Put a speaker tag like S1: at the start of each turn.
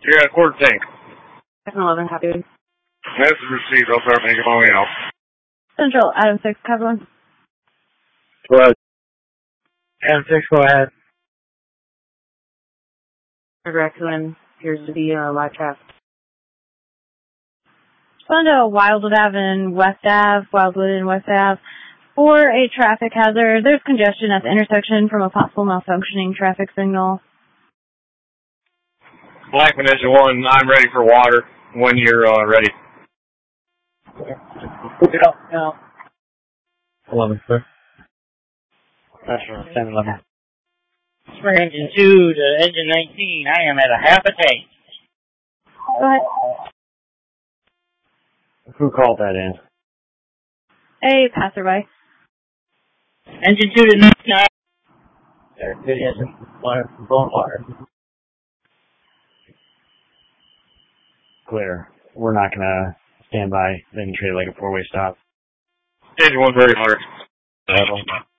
S1: You got a quarter tank.
S2: 11, copy.
S1: Message received. I'll start making my way out.
S2: Central, Adam 6, copy 1.
S3: Go ahead. Adam 6, go ahead.
S2: Raccoon appears to be live traffic. Respond to Wildwood Ave and West Ave, Wildwood and West Ave. For a traffic hazard, there's congestion at the intersection from a possible malfunctioning traffic signal.
S1: Blackman Engine 1, I'm ready for water when you're ready.
S3: Yeah. 11, sir. Pressure 10, 11.
S4: For engine 2 to engine 19, I am at a half a tank.
S2: Go ahead.
S3: Who called that in?
S2: A passerby.
S4: Engine 2 to 19.
S3: There, good engine. Water, blowing water. Clear. We're not gonna stand by, then treat it like a four-way stop.
S1: Engine 1 very hard.